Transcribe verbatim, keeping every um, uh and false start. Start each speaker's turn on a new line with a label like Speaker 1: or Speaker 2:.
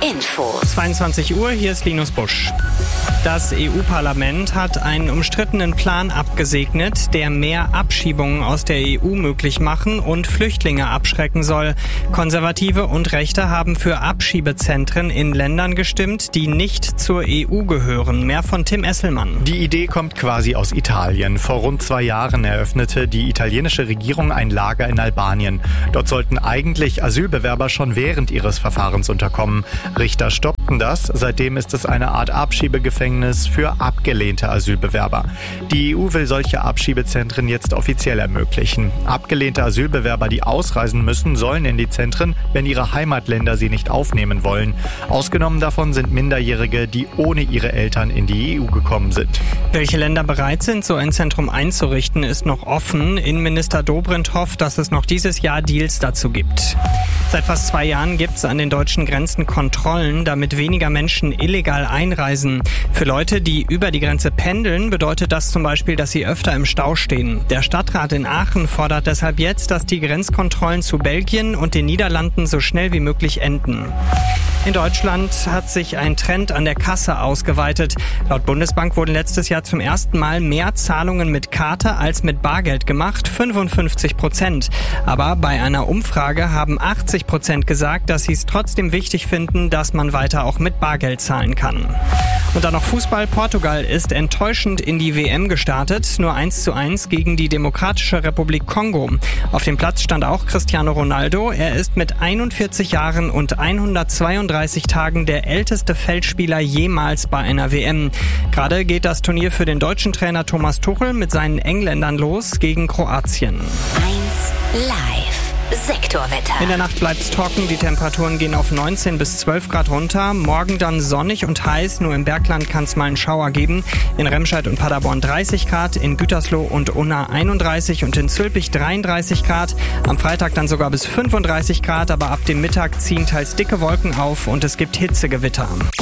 Speaker 1: Info.
Speaker 2: zweiundzwanzig Uhr, hier ist Linus Busch. Das E U-Parlament hat einen umstrittenen Plan abgesegnet, der mehr Abschiebungen aus der E U möglich machen und Flüchtlinge abschrecken soll. Konservative und Rechte haben für Abschiebezentren in Ländern gestimmt, die nicht zur E U gehören. Mehr von Tim Esselmann.
Speaker 3: Die Idee kommt quasi aus Italien. Vor rund zwei Jahren eröffnete die italienische Regierung ein Lager in Albanien. Dort sollten eigentlich Asylbewerber schon während ihres Verfahrens unterkommen. Richter stoppten das. Seitdem ist es eine Art Abschiebegefängnis für abgelehnte Asylbewerber. Die E U will solche Abschiebezentren jetzt offiziell ermöglichen. Abgelehnte Asylbewerber, die ausreisen müssen, sollen in die Zentren, wenn ihre Heimatländer sie nicht aufnehmen wollen. Ausgenommen davon sind Minderjährige, die ohne ihre Eltern in die E U gekommen sind.
Speaker 2: Welche Länder bereit sind, so ein Zentrum einzurichten, ist noch offen. Innenminister Dobrindt hofft, dass es noch dieses Jahr Deals dazu gibt. Seit fast zwei Jahren gibt es an den deutschen Grenzen Kontrollen, damit weniger Menschen illegal einreisen. Für Leute, die über die Grenze pendeln, bedeutet das zum Beispiel, dass sie öfter im Stau stehen. Der Stadtrat in Aachen fordert deshalb jetzt, dass die Grenzkontrollen zu Belgien und den Niederlanden so schnell wie möglich enden. In Deutschland hat sich ein Trend an der Kasse ausgeweitet. Laut Bundesbank wurden letztes Jahr zum ersten Mal mehr Zahlungen mit Karte als mit Bargeld gemacht, fünfundfünfzig Prozent. Aber bei einer Umfrage haben achtzig Prozent gesagt, dass sie es trotzdem wichtig finden, dass man weiter auch mit Bargeld zahlen kann. Und dann noch Fußball. Portugal ist enttäuschend in die W M gestartet. Nur eins zu eins gegen die Demokratische Republik Kongo. Auf dem Platz stand auch Cristiano Ronaldo. Er ist mit einundvierzig Jahren und hundertzweiunddreißig Tagen der älteste Feldspieler jemals bei einer W M. Gerade geht das Turnier für den deutschen Trainer Thomas Tuchel mit seinen Engländern los gegen Kroatien.
Speaker 1: eins live. Sektorwetter.
Speaker 2: In der Nacht bleibt's trocken, die Temperaturen gehen auf neunzehn bis zwölf Grad runter. Morgen dann sonnig und heiß, nur im Bergland kann es mal einen Schauer geben. In Remscheid und Paderborn dreißig Grad, in Gütersloh und Unna einunddreißig und in Zülpich dreiunddreißig Grad. Am Freitag dann sogar bis fünfunddreißig Grad, aber ab dem Mittag ziehen teils dicke Wolken auf und es gibt Hitzegewitter.